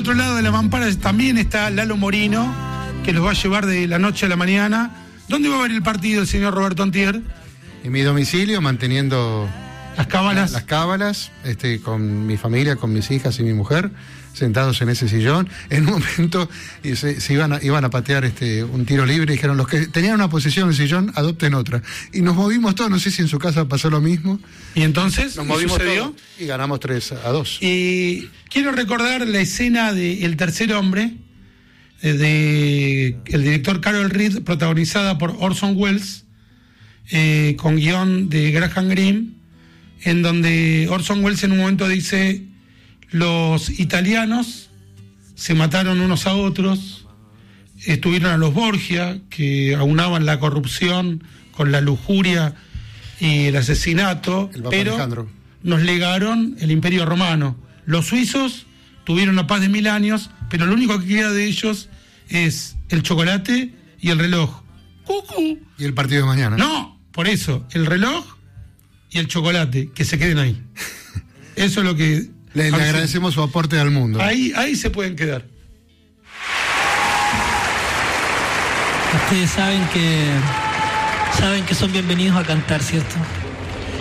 otro lado de la mampara también está Lalo Morino, que los va a llevar de la noche a la mañana. ¿Dónde va a ver el partido el señor Roberto Antier? En mi domicilio, manteniendo las cábalas. Las cábalas, con mi familia, con mis hijas y mi mujer, sentados en ese sillón. En un momento se iban a patear un tiro libre y dijeron, los que tenían una posición en el sillón, adopten otra. Y nos movimos todos, no sé si en su casa pasó lo mismo. ¿Y entonces? Nos movimos todos y ganamos 3-2. Y quiero recordar la escena de El tercer hombre, de el director Carol Reed, protagonizada por Orson Welles, con guión de Graham Greene, en donde Orson Welles en un momento dice: los italianos se mataron unos a otros, estuvieron a los Borgia, que aunaban la corrupción con la lujuria y el asesinato, pero Alejandro. Nos legaron el Imperio Romano. Los suizos tuvieron la paz de 1000 años, pero lo único que queda de ellos es el chocolate y el reloj. ¡Cucú! Y el partido de mañana. No, por eso, el reloj y el chocolate, que se queden ahí. Eso es lo que... Le agradecemos su aporte al mundo. Ahí se pueden quedar. Ustedes saben que son bienvenidos a cantar, ¿cierto?